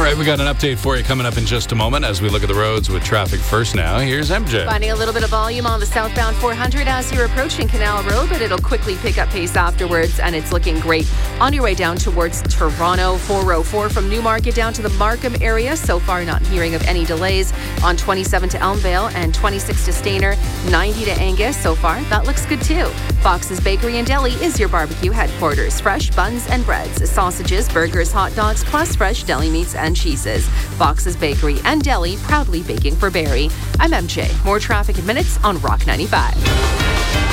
right, we got an update for you coming up in just a moment as we look at the roads with traffic first now. Here's MJ. Finding a little bit of volume on the southbound 400 as you're approaching Canal Road, but it'll quickly pick up pace afterwards, and it's looking great on your way down towards Toronto. 404 from Newmarket down to the Markham area. So far, not hearing of any delays on 27 to Elmvale and 26 to Stayner, 90 to Angus. So far, that looks good too. Fox's Bakery and Deli is your barbecue headquarters. Fresh buns and breads, sausages, burgers, hot dogs, plus fresh deli meats and cheeses. Fox's Bakery and Deli, proudly baking for Barrie. I'm MJ. More traffic in minutes on Rock 95.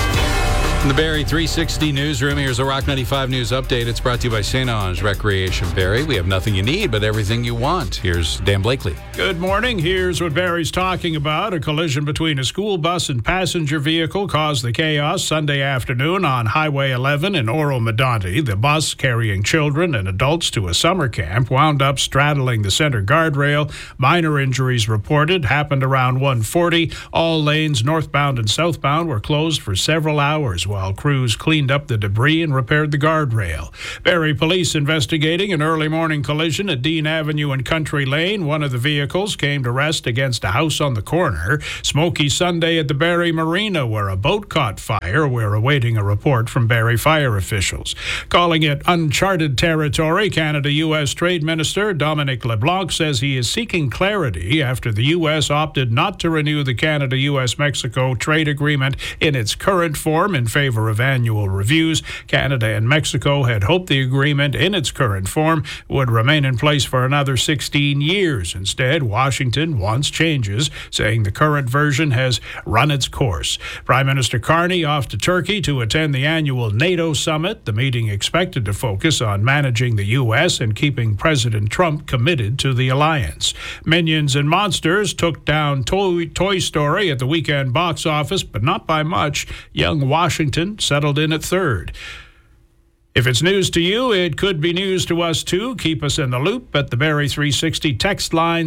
In the Barrie 360 newsroom, here's a Rock 95 news update. It's brought to you by St. Ange Recreation Barrie. We have nothing you need, but everything you want. Here's Dan Blakely. Good morning. Here's what Barrie's talking about. A collision between a school bus and passenger vehicle caused the chaos Sunday afternoon on Highway 11 in Oro-Medonte. The bus, carrying children and adults to a summer camp, wound up straddling the center guardrail. Minor injuries reported. Happened around 1:40. All lanes northbound and southbound were closed for several hours while crews cleaned up the debris and repaired the guardrail. Barrie police investigating an early morning collision at Dean Avenue and Country Lane. One of the vehicles came to rest against a house on the corner. Smoky Sunday at the Barrie Marina, where a boat caught fire. We're awaiting a report from Barrie fire officials. Calling it uncharted territory, Canada-U.S. Trade Minister Dominic LeBlanc says he is seeking clarity after the U.S. opted not to renew the Canada-U.S.-Mexico trade agreement in its current form in favor of annual reviews. Canada and Mexico had hoped the agreement in its current form would remain in place for another 16 years. Instead, Washington wants changes, saying the current version has run its course. Prime Minister Carney off to Turkey to attend the annual NATO summit. The meeting expected to focus on managing the U.S. and keeping President Trump committed to the alliance. Minions and Monsters took down Toy Story at the weekend box office, but not by much. Young Washington settled in at third. If it's news to you, it could be news to us too. Keep us in the loop at the Barrie 360 text line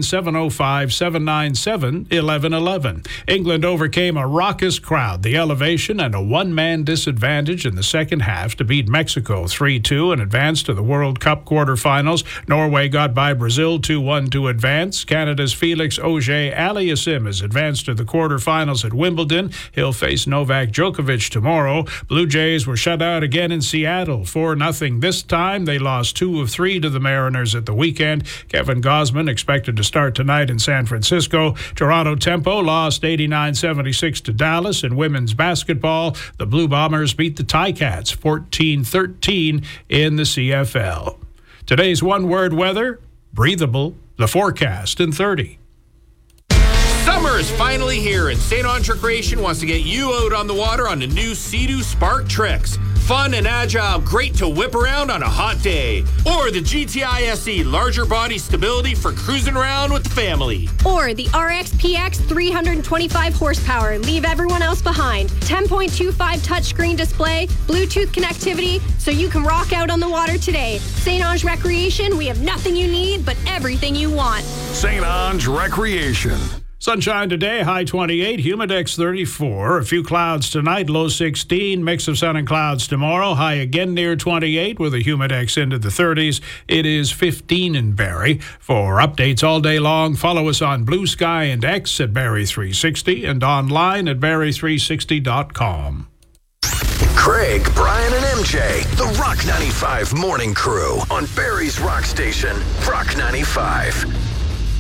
705-797-1111. England overcame a raucous crowd, the elevation, and a one-man disadvantage in the second half to beat Mexico 3-2 and advance to the World Cup quarterfinals. Norway got by Brazil 2-1 to advance. Canada's Felix Auger-Aliassime has advanced to the quarterfinals at Wimbledon. He'll face Novak Djokovic tomorrow. Blue Jays were shut out again in Seattle. 4-0 this time. They lost 2 of 3 to the Mariners at the weekend. Kevin Gausman expected to start tonight in San Francisco. Toronto Tempo lost 89-76 to Dallas. In women's basketball, the Blue Bombers beat the Ticats 14-13 in the CFL. Today's one-word weather, breathable. The forecast in 30. Summer is finally here, and St. Ange Recreation wants to get you out on the water on the new Sea-Doo Spark Tricks. Fun and agile, great to whip around on a hot day. Or the GTI SE, larger body stability for cruising around with the family. Or the RX-PX 325 horsepower, leave everyone else behind. 10.25 touchscreen display, Bluetooth connectivity, so you can rock out on the water today. St. Ange Recreation, we have nothing you need, but everything you want. St. Ange Recreation. Sunshine today, high 28, humidex 34. A few clouds tonight, low 16. Mix of sun and clouds tomorrow, high again near 28 with a humidex into the 30s. It is 15 in Barrie. For updates all day long, follow us on Blue Sky and X at Barrie 360 and online at Barrie360.com. Craig, Brian, and MJ, the Rock 95 Morning Crew on Barrie's Rock Station, Rock 95.